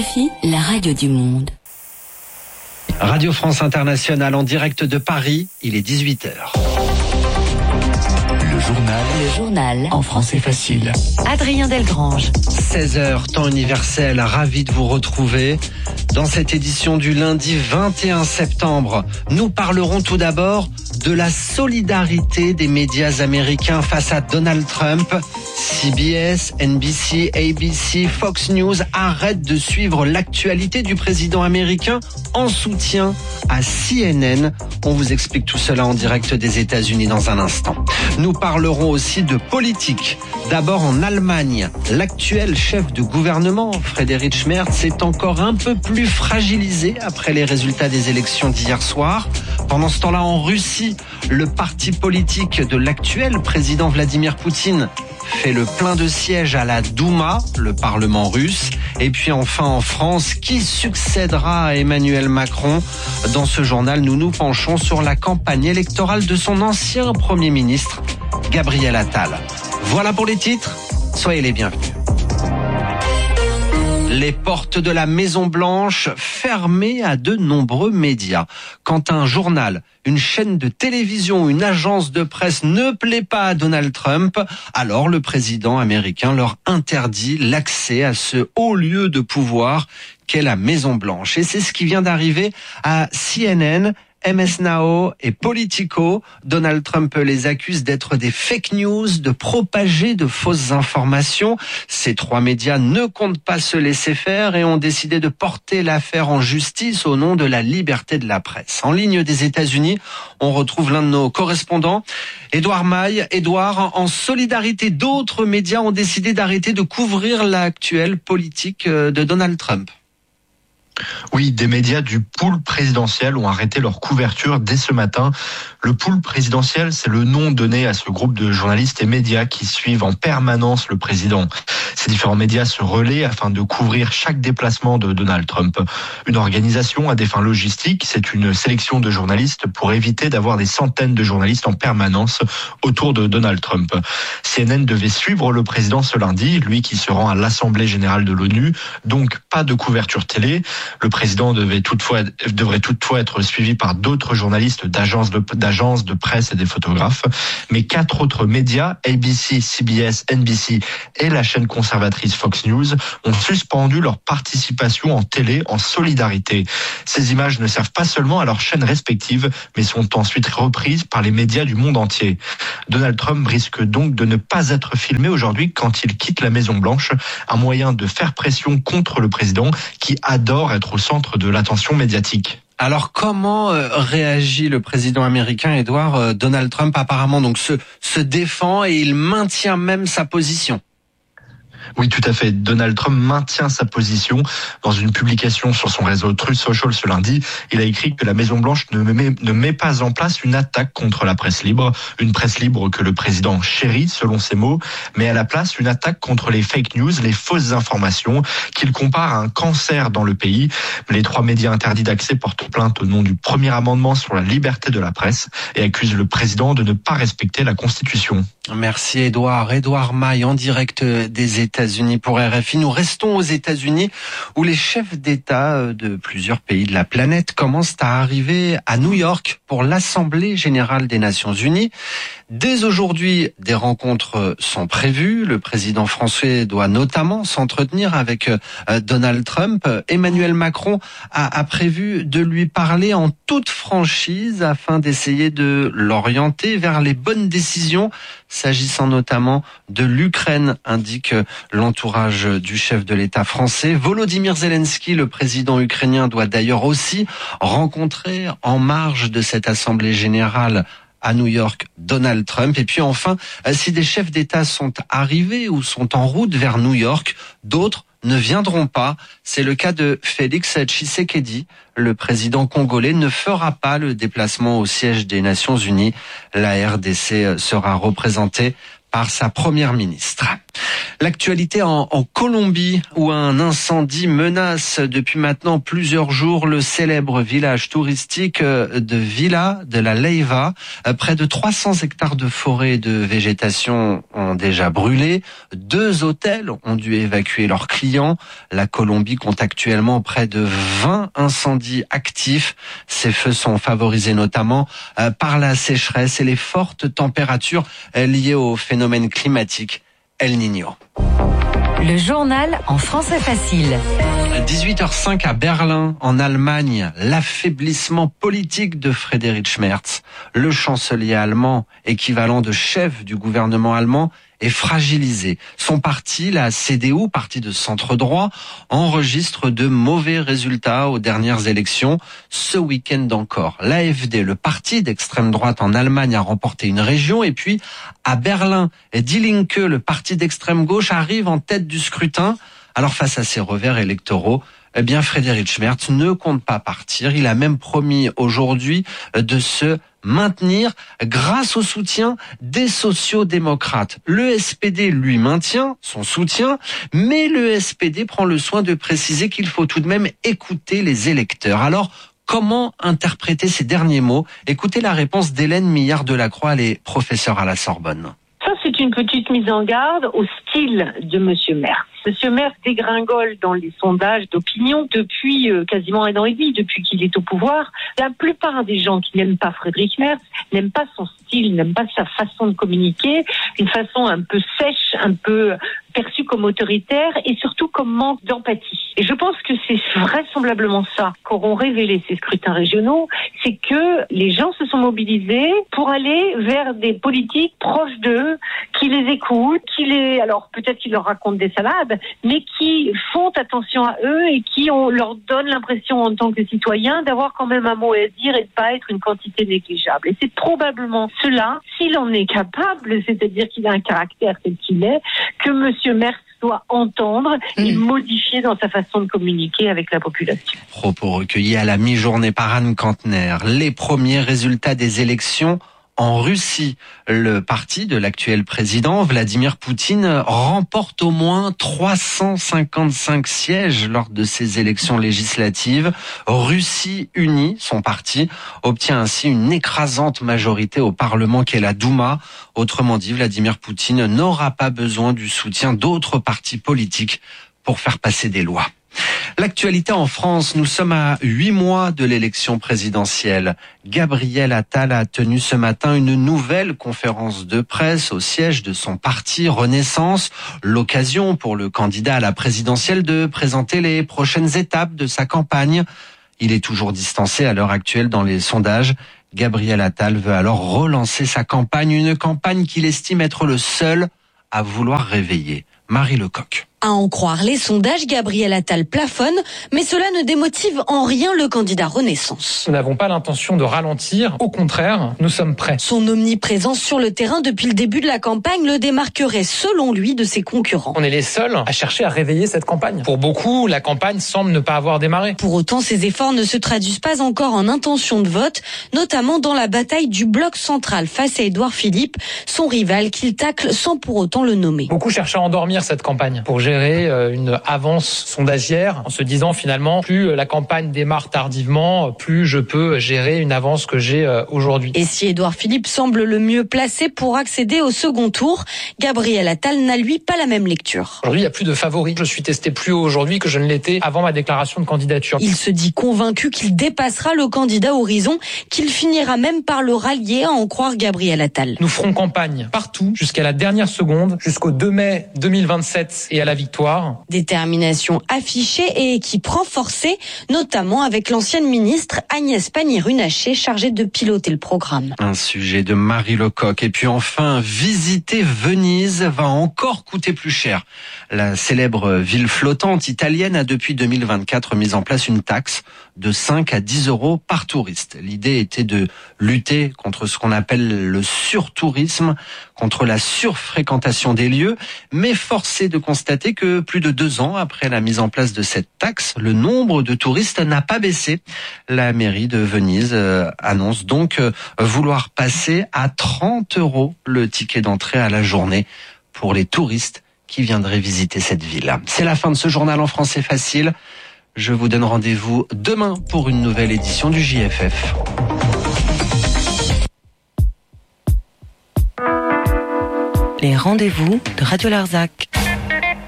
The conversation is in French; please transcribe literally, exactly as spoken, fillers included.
R F I, la radio du monde. Radio France Internationale en direct de Paris, il est dix-huit heures. Le journal. Le journal. En français facile. Adrien Delgrange. seize heures, temps universel, ravi de vous retrouver. Dans cette édition du lundi vingt et un septembre, nous parlerons tout d'abord de la solidarité des médias américains face à Donald Trump. C B S, N B C, A B C, Fox News arrêtent de suivre l'actualité du président américain en soutien à C N N. On vous explique tout cela en direct des États-Unis dans un instant. Nous parlerons aussi de politique. D'abord en Allemagne, l'actuel chef de gouvernement, Friedrich Merz, est encore un peu plus fragilisé après les résultats des élections d'hier soir. Pendant ce temps-là, en Russie, le parti politique de l'actuel président Vladimir Poutine fait le plein de sièges à la Douma, le Parlement russe. Et puis enfin en France, qui succédera à Emmanuel Macron? Dans ce journal, nous nous penchons sur la campagne électorale de son ancien Premier ministre, Gabriel Attal. Voilà pour les titres, soyez les bienvenus. Les portes de la Maison-Blanche fermées à de nombreux médias. Quand un journal, une chaîne de télévision, une agence de presse ne plaît pas à Donald Trump, alors le président américain leur interdit l'accès à ce haut lieu de pouvoir qu'est la Maison-Blanche. Et c'est ce qui vient d'arriver à C N N, M S Now et Politico. Donald Trump les accuse d'être des fake news, de propager de fausses informations. Ces trois médias ne comptent pas se laisser faire et ont décidé de porter l'affaire en justice au nom de la liberté de la presse. En ligne des États-Unis, on retrouve l'un de nos correspondants, Édouard Maille. Édouard, en solidarité, d'autres médias ont décidé d'arrêter de couvrir l'actuelle politique de Donald Trump. Oui, des médias du pool présidentiel ont arrêté leur couverture dès ce matin. Le pool présidentiel, c'est le nom donné à ce groupe de journalistes et médias qui suivent en permanence le président. Ces différents médias se relaient afin de couvrir chaque déplacement de Donald Trump. Une organisation à des fins logistiques, c'est une sélection de journalistes pour éviter d'avoir des centaines de journalistes en permanence autour de Donald Trump. C N N devait suivre le président ce lundi, lui qui se rend à l'Assemblée générale de l'ONU, donc pas de couverture télé. Le président devait toutefois, devrait toutefois être suivi par d'autres journalistes d'agences de, d'agences de presse et des photographes. Mais quatre autres médias, A B C, C B S, N B C et la chaîne conservatrice Fox News, ont suspendu leur participation en télé en solidarité. Ces images ne servent pas seulement à leurs chaînes respectives, mais sont ensuite reprises par les médias du monde entier. Donald Trump risque donc de ne pas être filmé aujourd'hui quand il quitte la Maison-Blanche, un moyen de faire pression contre le président qui adore être au centre de l'attention médiatique. Alors comment euh, réagit le président américain, Édouard? euh, Donald Trump apparemment donc se, se défend et il maintient même sa position. Oui, tout à fait. Donald Trump maintient sa position. Dans une publication sur son réseau Truth Social ce lundi, il a écrit que la Maison-Blanche ne met, ne met pas en place une attaque contre la presse libre, une presse libre que le président chérit, selon ses mots, mais à la place une attaque contre les fake news, les fausses informations, qu'il compare à un cancer dans le pays. Les trois médias interdits d'accès portent plainte au nom du premier amendement sur la liberté de la presse et accusent le président de ne pas respecter la Constitution. Merci Édouard. Édouard Maille en direct des États-Unis pour R F I. Nous restons aux États-Unis où les chefs d'État de plusieurs pays de la planète commencent à arriver à New York pour l'Assemblée générale des Nations Unies. Dès aujourd'hui, des rencontres sont prévues. Le président français doit notamment s'entretenir avec Donald Trump. Emmanuel Macron a, a prévu de lui parler en toute franchise afin d'essayer de l'orienter vers les bonnes décisions, s'agissant notamment de l'Ukraine, indique l'entourage du chef de l'État français. Volodymyr Zelensky, le président ukrainien, doit d'ailleurs aussi rencontrer en marge de cette Assemblée générale à New York, Donald Trump. Et puis enfin, si des chefs d'État sont arrivés ou sont en route vers New York, d'autres ne viendront pas. C'est le cas de Félix Tshisekedi. Le président congolais ne fera pas le déplacement au siège des Nations Unies. La R D C sera représentée par sa première ministre. L'actualité en, en Colombie, où un incendie menace depuis maintenant plusieurs jours le célèbre village touristique de Villa de la Leyva. Près de trois cents hectares de forêt et de végétation ont déjà brûlé. Deux hôtels ont dû évacuer leurs clients. La Colombie compte actuellement près de vingt incendies actifs. Ces feux sont favorisés notamment par la sécheresse et les fortes températures liées au phénomène climatique El Niño. Le journal en français facile. dix-huit heures cinq à Berlin, en Allemagne, l'affaiblissement politique de Friedrich Merz, le chancelier allemand, équivalent de chef du gouvernement allemand, est fragilisé. Son parti, la C D U, parti de centre-droit, enregistre de mauvais résultats aux dernières élections. Ce week-end encore, l'A F D, le parti d'extrême droite en Allemagne, a remporté une région. Et puis, à Berlin, Die Linke, le parti d'extrême gauche, arrive en tête du scrutin. Alors, face à ces revers électoraux, eh bien, Friedrich Merz ne compte pas partir. Il a même promis aujourd'hui de se maintenir grâce au soutien des sociaux-démocrates. Le S P D lui maintient son soutien, mais le S P D prend le soin de préciser qu'il faut tout de même écouter les électeurs. Alors, comment interpréter ces derniers mots? Écoutez la réponse d'Hélène Millard-Delacroix, elle est professeure à la Sorbonne. Ça, c'est une petite mise en garde au style de Monsieur Merz. Monsieur Merz dégringole dans les sondages d'opinion depuis euh, quasiment un an et demi, depuis qu'il est au pouvoir. La plupart des gens qui n'aiment pas Friedrich Merz n'aiment pas son style, n'aiment pas sa façon de communiquer, une façon un peu sèche, un peu perçue comme autoritaire et surtout comme manque d'empathie. Et je pense que c'est vraisemblablement ça qu'auront révélé ces scrutins régionaux, c'est que les gens se sont mobilisés pour aller vers des politiques proches d'eux, qui les écoutent, qui les, alors peut-être qu'ils leur racontent des salades, mais qui font attention à eux et qui on leur donne l'impression en tant que citoyens d'avoir quand même un mot à dire et de pas être une quantité négligeable. Et c'est probablement cela, s'il en est capable, c'est-à-dire qu'il a un caractère tel qu'il est, que Monsieur Merz doit entendre et mmh. modifier dans sa façon de communiquer avec la population. Propos recueillis à la mi-journée par Anne Kantner. Les premiers résultats des élections en Russie. Le parti de l'actuel président, Vladimir Poutine, remporte au moins trois cent cinquante-cinq sièges lors de ces élections législatives. Russie Unie, son parti, obtient ainsi une écrasante majorité au Parlement qu'est la Douma. Autrement dit, Vladimir Poutine n'aura pas besoin du soutien d'autres partis politiques pour faire passer des lois. L'actualité en France, nous sommes à huit mois de l'élection présidentielle. Gabriel Attal a tenu ce matin une nouvelle conférence de presse au siège de son parti Renaissance. L'occasion pour le candidat à la présidentielle de présenter les prochaines étapes de sa campagne. Il est toujours distancé à l'heure actuelle dans les sondages. Gabriel Attal veut alors relancer sa campagne, une campagne qu'il estime être le seul à vouloir réveiller. Marie Lecoq. À en croire les sondages, Gabriel Attal plafonne, mais cela ne démotive en rien le candidat Renaissance. Nous n'avons pas l'intention de ralentir, au contraire, nous sommes prêts. Son omniprésence sur le terrain depuis le début de la campagne le démarquerait selon lui de ses concurrents. On est les seuls à chercher à réveiller cette campagne. Pour beaucoup, la campagne semble ne pas avoir démarré. Pour autant, ces efforts ne se traduisent pas encore en intention de vote, notamment dans la bataille du bloc central face à Édouard Philippe, son rival qu'il tacle sans pour autant le nommer. Beaucoup cherchent à endormir cette campagne pour gérer une avance sondagière en se disant finalement plus la campagne démarre tardivement, plus je peux gérer une avance que j'ai aujourd'hui. Et si Édouard Philippe semble le mieux placé pour accéder au second tour, Gabriel Attal n'a lui pas la même lecture. Aujourd'hui, il n'y a plus de favoris. Je suis testé plus haut aujourd'hui que je ne l'étais avant ma déclaration de candidature. Il se dit convaincu qu'il dépassera le candidat Horizon, qu'il finira même par le rallier à en croire Gabriel Attal. Nous ferons campagne partout jusqu'à la dernière seconde, jusqu'au deux mai deux mille vingt-sept et à la victoire. Détermination affichée et équipe renforcée, notamment avec l'ancienne ministre Agnès Pannier-Runacher chargée de piloter le programme. Un sujet de Marie Lecoq. Et puis enfin, visiter Venise va encore coûter plus cher. La célèbre ville flottante italienne a depuis deux mille vingt-quatre mis en place une taxe de cinq à dix euros par touriste. L'idée était de lutter contre ce qu'on appelle le surtourisme, contre la surfréquentation des lieux, mais force est de constater que plus de deux ans après la mise en place de cette taxe, le nombre de touristes n'a pas baissé. La mairie de Venise euh, annonce donc euh, vouloir passer à trente euros le ticket d'entrée à la journée pour les touristes qui viendraient visiter cette ville. C'est la fin de ce journal en français facile. Je vous donne rendez-vous demain pour une nouvelle édition du J F F. Les rendez-vous de Radio Larzac.